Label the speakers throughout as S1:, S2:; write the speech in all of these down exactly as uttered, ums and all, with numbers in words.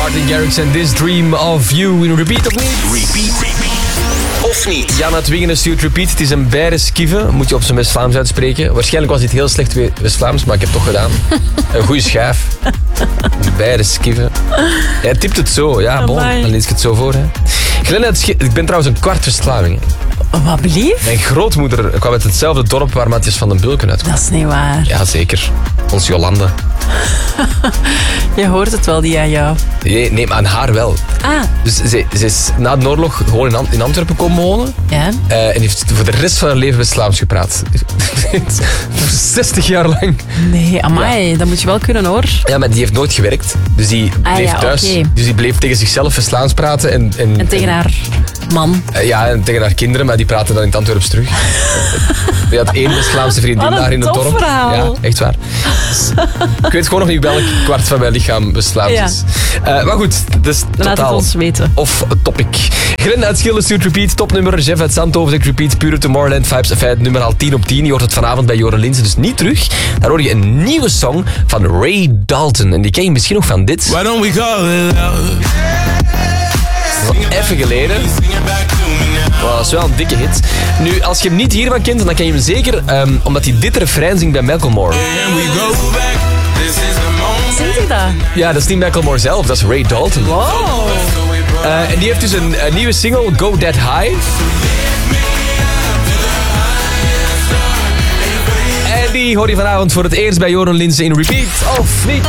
S1: Martin Garrix en This Dream of You. In repeat of niet?
S2: Repeat, repeat. Of niet?
S1: Jan uit Wingen stuurt repeat. Het is een Beieren-skive. Moet je op zijn West-Vlaams uitspreken. Waarschijnlijk was dit heel slecht West-Vlaams, maar ik heb het toch gedaan. Een goede schijf. Beieren-skive. Hij tipt het zo. Ja, bon. Dan lees ik het zo voor. Hè. Glenn uit Sch- Ik ben trouwens een kwart West-Vlaming.
S3: Wat blieft?
S1: Mijn grootmoeder kwam uit hetzelfde dorp waar Matthias van den Bulken uit kwam.
S3: Dat is niet waar.
S1: Ja, zeker. Ons Jolande.
S3: Je hoort het wel, die aan jou.
S1: Nee, nee, maar aan haar wel.
S3: Ah.
S1: Dus ze, ze is na de oorlog gewoon in, Ant- in Antwerpen komen wonen.
S3: Ja.
S1: Uh, en heeft voor de rest van haar leven West-Vlaams gepraat. zestig jaar lang.
S3: Nee, amai, ja. Dat moet je wel kunnen, hoor.
S1: Ja, maar die heeft nooit gewerkt. Dus die
S3: ah,
S1: bleef
S3: ja,
S1: thuis.
S3: Okay.
S1: Dus die bleef tegen zichzelf West-Vlaams praten. En, en,
S3: en tegen
S1: en,
S3: haar man.
S1: Uh, ja, en tegen haar kinderen, maar die praten dan in het Antwerps terug. Die had één West-Vlaamse vriendin daar in het dorp.
S3: Verhaal.
S1: Ja, echt waar. Dus, ik weet gewoon nog niet welk kwart van mijn lichaam West-Vlaams ja. is. Uh, maar goed, dus
S3: laat
S1: totaal
S3: het ons weten.
S1: Of topic. Glenn uit Schilde stuurt repeat. Topnummer. Jeff uit Zandhoven zegt repeat. Pure Tomorrowland Vibes. Feit nummer al tien op tien. Je hoort het vanavond bij Joren Linsen, dus niet terug. Daar hoor je een nieuwe song van Ray Dalton. En die ken je misschien nog van dit.
S4: Why don't we call it love?
S1: Dat is even geleden. Wow, dat is wel een dikke hit. Nu, als je hem niet hiervan kent, dan ken je hem zeker um, omdat hij dit refrein zingt bij Macklemore.
S3: Zingt hij dat?
S1: Ja, dat is niet Macklemore zelf, dat is Ray Dalton.
S3: Wow.
S1: Uh, en die heeft dus een, een nieuwe single, Go That High. En die hoor je vanavond voor het eerst bij Joren Linsen in repeat. Of niet?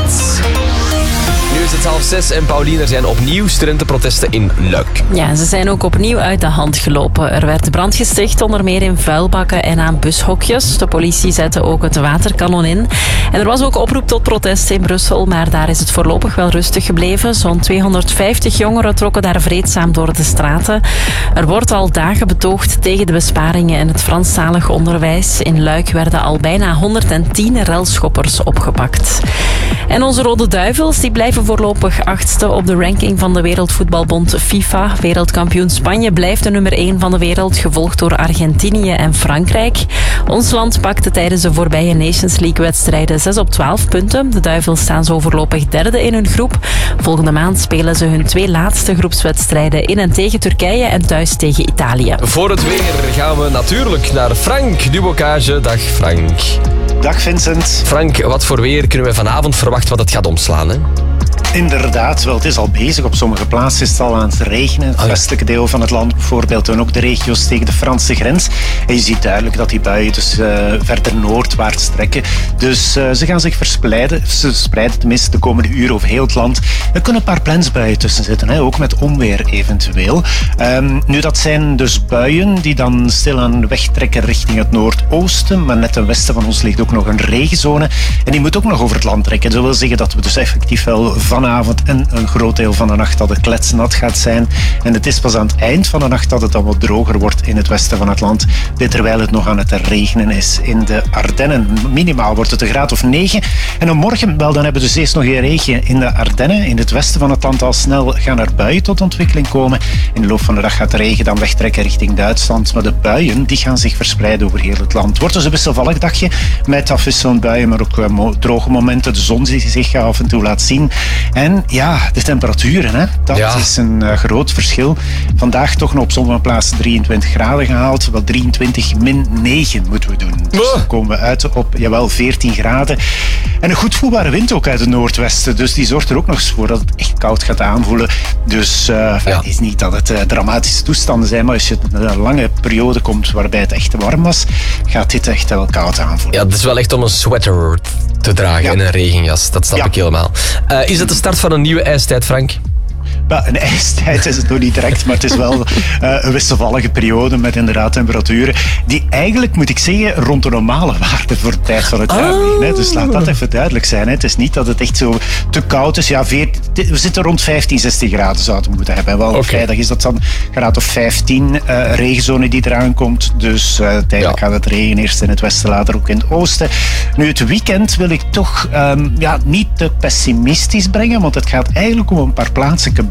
S1: Nu is het half zes en Paulien, er zijn opnieuw studentenprotesten in Luik.
S3: Ja, ze zijn ook opnieuw uit de hand gelopen. Er werd brand gesticht, onder meer in vuilbakken en aan bushokjes. De politie zette ook het waterkanon in. En er was ook oproep tot protest in Brussel, maar daar is het voorlopig wel rustig gebleven. Zo'n tweehonderdvijftig jongeren trokken daar vreedzaam door de straten. Er wordt al dagen betoogd tegen de besparingen in het Franstalig onderwijs. In Luik werden al bijna honderdtien relschoppers opgepakt. En onze Rode Duivels die blijven voorlopig achtste op de ranking van de Wereldvoetbalbond FIFA. Wereldkampioen Spanje blijft de nummer één van de wereld, gevolgd door Argentinië en Frankrijk. Ons land pakte tijdens de voorbije Nations League-wedstrijden zes op twaalf punten. De Duivels staan zo voorlopig derde in hun groep. Volgende maand spelen ze hun twee laatste groepswedstrijden in en tegen Turkije en thuis tegen Italië.
S1: Voor het weer gaan we natuurlijk naar Frank Dubocage. Dag Frank.
S5: Dag Vincent.
S1: Frank, wat voor weer kunnen we vanavond verwachten wat het gaat omslaan, hè?
S5: Inderdaad, wel, het is al bezig. Op sommige plaatsen is het al aan het regenen. Het westelijke deel van het land bijvoorbeeld en ook de regio's tegen de Franse grens. En je ziet duidelijk dat die buien dus uh, verder noordwaarts trekken. Dus uh, ze gaan zich verspreiden, ze spreiden tenminste de komende uren over heel het land. Er kunnen een paar plensbuien tussen zitten, hè, ook met onweer eventueel. Um, nu, dat zijn dus buien die dan stilaan wegtrekken richting het noordoosten. Maar net ten westen van ons ligt ook nog een regenzone. En die moet ook nog over het land trekken. Dat wil zeggen dat we dus effectief wel vanavond en een groot deel van de nacht dat het kletsnat gaat zijn. En het is pas aan het eind van de nacht dat het dan wat droger wordt in het westen van het land. Dit terwijl het nog aan het regenen is in de Ardennen. Minimaal wordt het een graad of negen. En dan morgen, wel, dan hebben we dus eerst nog een regen in de Ardennen. In het westen van het land al snel gaan er buien tot ontwikkeling komen. In de loop van de dag gaat de regen dan wegtrekken richting Duitsland. Maar de buien die gaan zich verspreiden over heel het land. Het wordt dus een wisselvallig dagje met afwisselend buien, maar ook uh, droge momenten. De zon die zich af en toe laat zien. En ja, de temperaturen, hè, dat ja. is een uh, groot verschil. Vandaag toch nog op sommige plaatsen drieëntwintig graden gehaald. Wel drieëntwintig min negen moeten we doen. Dus dan komen we uit op, jawel, veertien graden. En een goed voelbare wind ook uit het noordwesten. Dus die zorgt er ook nog eens voor dat het echt koud gaat aanvoelen. Dus uh, ja. het is niet dat het uh, dramatische toestanden zijn, maar als je in een lange periode komt waarbij het echt warm was, gaat dit echt wel koud aanvoelen.
S1: Ja, het is wel echt om een sweater te dragen ja. en een regenjas. Dat snap ja. ik helemaal. Uh, is het de start van een nieuwe ijstijd, Frank?
S5: Ja, een ijstijd is het nog niet direct, maar het is wel uh, een wisselvallige periode met inderdaad temperaturen die eigenlijk, moet ik zeggen, rond de normale waarde voor de tijd van het jaar
S3: oh.
S5: liggen. Dus laat dat even duidelijk zijn. Hè. Het is niet dat het echt zo te koud is. Ja, veertien, we zitten rond vijftien, zestien graden zouden we moeten hebben. Wel, okay. Vrijdag is dat dan graad of vijftien, uh, regenzone die eraan komt. Dus uh, tijdelijk ja. gaat het regenen, eerst in het westen, later ook in het oosten. Nu, het weekend wil ik toch um, ja, niet te pessimistisch brengen, want het gaat eigenlijk om een paar plaatselijke buien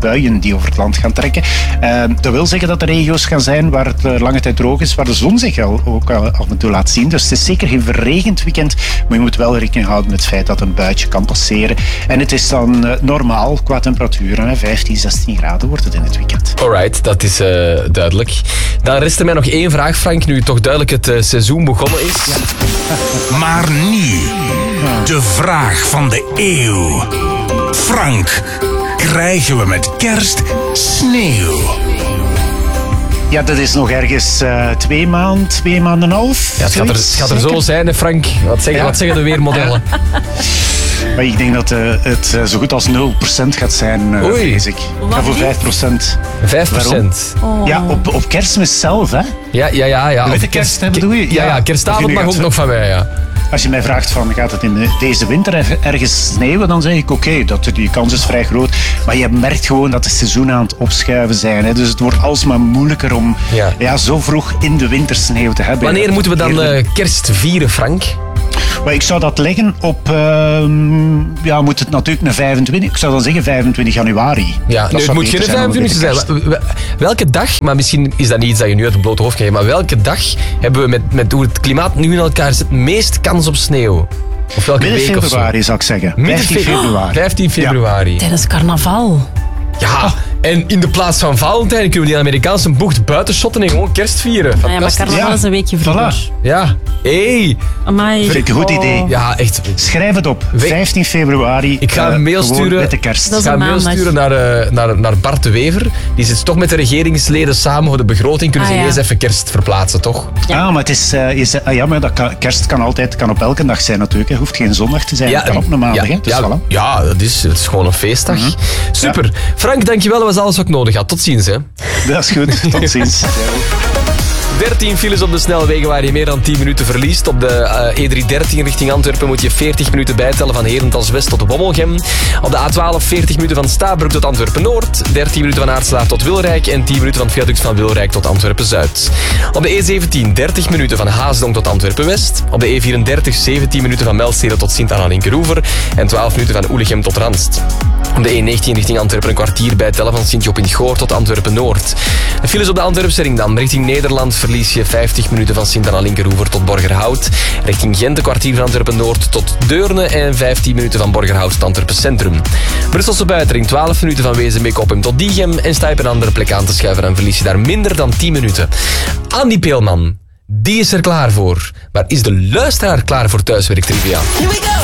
S5: buien die over het land gaan trekken. Uh, dat wil zeggen dat er regio's gaan zijn waar het uh, lange tijd droog is, waar de zon zich al, ook al af en toe laat zien. Dus het is zeker geen verregend weekend, maar je moet wel rekening houden met het feit dat een buitje kan passeren. En het is dan uh, normaal qua temperaturen, hè, vijftien, zestien graden wordt het in het weekend.
S1: Alright, dat is uh, duidelijk. Dan rest er mij nog één vraag, Frank, nu toch duidelijk het uh, seizoen begonnen is.
S2: Ja. Maar nu, de vraag van de eeuw. Frank, krijgen we met kerst sneeuw?
S5: Ja, dat is nog ergens uh, twee maanden, twee maanden en een half.
S1: Ja, het gaat er, het gaat er zo zijn, hè, Frank. Wat zeggen, ja. wat zeggen de weermodellen?
S5: Maar ik denk dat uh, het uh, zo goed als nul procent gaat zijn, uh, vrees ik. Ik ga voor vijf procent.
S1: vijf procent?
S5: Oh. Ja, op, op kerstmis zelf, hè?
S1: Ja, ja, ja. ja.
S5: De witte kerst, hè, bedoel je?
S1: Ja, ja, kerstavond mag ook nog van mij, ja.
S5: Als je mij vraagt van, gaat het in de, deze winter ergens sneeuwen, dan zeg ik oké, okay, die kans is vrij groot. Maar je merkt gewoon dat de seizoenen aan het opschuiven zijn. Hè. Dus het wordt alsmaar moeilijker om ja. Ja, zo vroeg in de winter sneeuw te hebben.
S1: Wanneer moeten we dan uh, kerst vieren, Frank?
S5: Maar ik zou dat leggen op, uh, ja, moet het natuurlijk naar vijfentwintig, ik zou dan zeggen vijfentwintig januari.
S1: Ja, nu, het moet geen vijfentwintig zijn. Welke dag, maar misschien is dat niet iets dat je nu uit het blote hoofd krijgt, maar welke dag hebben we met, met hoe het klimaat nu in elkaar zit, meest kans op sneeuw? Of welke
S5: Midden
S1: week
S5: februari
S1: of zo?
S5: zou ik zeggen.
S1: Midden
S5: vijftien februari.
S1: vijftien februari.
S3: Ja. Tijdens carnaval.
S1: Ja, oh. En in de plaats van Valentijn kunnen we die Amerikaanse bocht buiten shotten en gewoon kerst vieren.
S3: Ah, ja, maar carnaval ja. is een weekje vroeger.
S5: Voilà.
S1: Ja, hé.
S3: Hey.
S5: Vind ik een goed idee.
S1: Ja, echt.
S5: Schrijf het op. vijftien februari.
S1: Ik ga een mail sturen,
S5: met de kerst.
S1: Ik ga een mail sturen naar, uh, naar, naar Bart de Wever. Die zit toch met de regeringsleden samen voor de begroting. Kunnen ah, ze ja. eens even kerst verplaatsen, toch?
S5: Ja, ah, maar het is... Uh, je zei, ah, ja, maar dat kan, kerst kan altijd, kan op elke dag zijn natuurlijk. Het hoeft geen zondag te zijn. Het ja, kan op een maandag. Ja, dus
S1: ja,
S5: voilà.
S1: ja dat, is, dat is gewoon een feestdag. Mm-hmm. Super. Ja. Frank, dankjewel. Dat was alles wat ik nodig had. Tot ziens, hè.
S5: Dat is goed. Tot ziens.
S1: dertien files op de snelwegen waar je meer dan tien minuten verliest. Op de uh, E drie dertien richting Antwerpen moet je veertig minuten bijtellen van Herentals West tot Womelgem. Op de A twaalf veertig minuten van Stabroek tot Antwerpen-Noord. dertien minuten van Aartslaar tot Wilrijk. En tien minuten van het viaduct van Wilrijk tot Antwerpen-Zuid. Op de E zeventien dertig minuten van Haasdonk tot Antwerpen-West. Op de E vierendertig zeventien minuten van Melstede tot Sint-Anna-Linkeroever. En twaalf minuten van Oelegem tot Randst. Op de E negentien richting Antwerpen een kwartier bijtellen van Sint-Job-in-Goor tot Antwerpen-Noord. De files op de Antwerpse ring dan. Richting Nederland verlies je vijftig minuten van Sint-Anna-Linkeroever tot Borgerhout. Richting Gent een kwartier van Antwerpen-Noord tot Deurne en vijftien minuten van Borgerhout tot Antwerpen-Centrum. Brusselse buitenring twaalf minuten van Wezenbeek-Oppem tot Diegem en sta je op een andere plek aan te schuiven en verlies je daar minder dan tien minuten. Andy Peelman, die is er klaar voor. Maar is de luisteraar klaar voor thuiswerk trivia?